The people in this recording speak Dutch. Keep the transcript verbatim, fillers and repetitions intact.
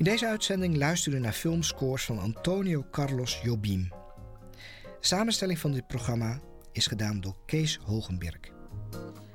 In deze uitzending luisteren u naar filmscores van Antonio Carlos Jobim. De samenstelling van dit programma is gedaan door Kees Hogenberg.